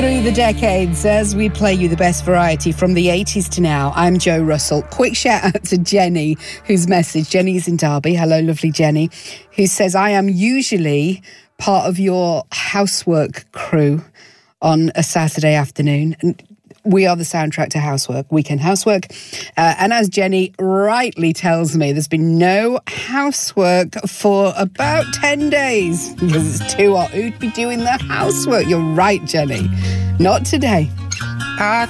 through the decades as we play you the best variety from the 80s to now. I'm Jo Russell. Quick shout out to Jenny, whose message, Jenny is in Derby. Hello, lovely Jenny, who says, I am usually part of your housework crew on a Saturday afternoon. And we are the soundtrack to housework, weekend housework. And as Jenny rightly tells me, there's been no housework for about 10 days because it's too hot. Who'd be doing the housework? You're right, Jenny. Not today. I